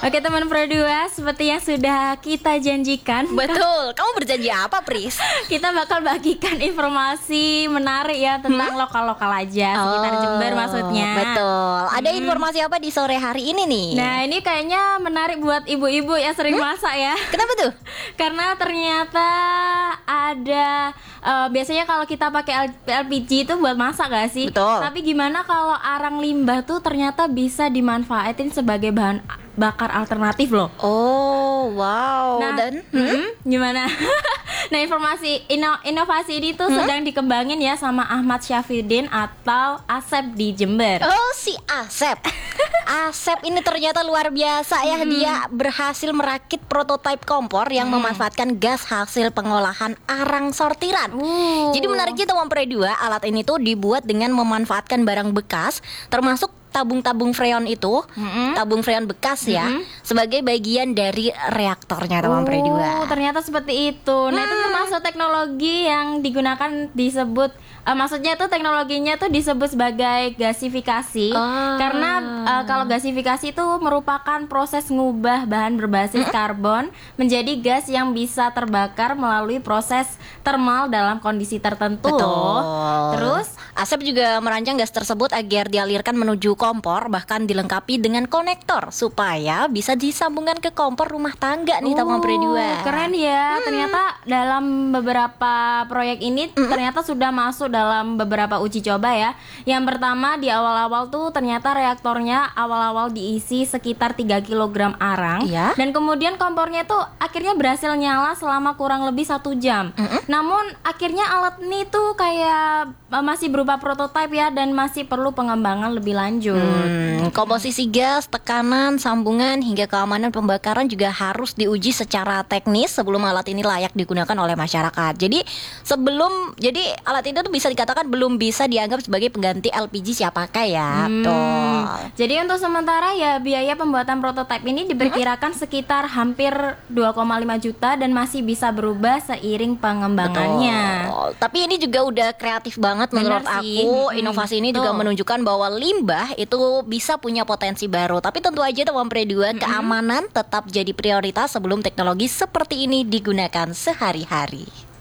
Oke teman Pro 2, seperti yang sudah kita janjikan. Betul, kamu berjanji apa, Pris? Kita bakal bagikan informasi menarik ya tentang lokal-lokal aja sekitar Jember maksudnya. Betul. Ada informasi apa di sore hari ini nih? Nah ini kayaknya menarik buat ibu-ibu yang sering masak ya. Kenapa tuh? Karena ternyata ada biasanya kalau kita pakai LPG itu buat masak gak sih? Betul. Tapi gimana kalau arang limbah tuh ternyata bisa dimanfaatin sebagai bahan bakar alternatif loh. Oh, wow. Nah, Dan gimana? Nah, inovasi ini tuh sedang dikembangin ya sama Ahmad Syafidin atau Asep di Jember. oh, si Asep. Asep ini ternyata luar biasa ya. Dia berhasil merakit prototipe kompor yang memanfaatkan gas hasil pengolahan arang sortiran. Jadi menariknya teman Pre 2, alat ini tuh dibuat dengan memanfaatkan barang bekas, termasuk tabung-tabung freon itu, tabung freon bekas ya, sebagai bagian dari reaktornya teman Pre 2. Oh, ternyata seperti itu. Nah, itu termasuk teknologi yang digunakan disebut maksudnya tuh teknologinya tuh disebut sebagai gasifikasi. Karena kalau gasifikasi itu merupakan proses ngubah bahan berbasis karbon menjadi gas yang bisa terbakar melalui proses termal dalam kondisi tertentu. Betul. Terus Asep juga merancang gas tersebut agar dialirkan menuju kompor, bahkan dilengkapi dengan konektor supaya bisa disambungkan ke kompor rumah tangga nih teman Pre 2. Keren ya. Ternyata dalam beberapa proyek ini ternyata sudah masuk dalam beberapa uji coba ya. Yang pertama di awal-awal tuh ternyata reaktornya awal-awal diisi sekitar 3 kg arang. Iya. Dan kemudian kompornya tuh akhirnya berhasil nyala selama kurang lebih 1 jam. Namun akhirnya alat ini tuh kayak masih berupa prototipe ya, dan masih perlu pengembangan lebih lanjut. Komposisi gas, tekanan, sambungan, hingga keamanan pembakaran juga harus diuji secara teknis sebelum alat ini layak digunakan oleh masyarakat. Jadi alat ini tuh bisa dikatakan belum bisa dianggap sebagai pengganti LPG siap pakai ya. Betul. Jadi untuk sementara ya biaya pembuatan prototipe ini diperkirakan sekitar hampir 2,5 juta dan masih bisa berubah seiring pengembangannya. Betul. Tapi ini juga udah kreatif banget menurut Benar sih. aku. Inovasi ini juga Betul. menunjukkan bahwa limbah itu bisa punya potensi baru. Tapi tentu aja teman Pre 2, keamanan tetap jadi prioritas sebelum teknologi seperti ini digunakan sehari-hari.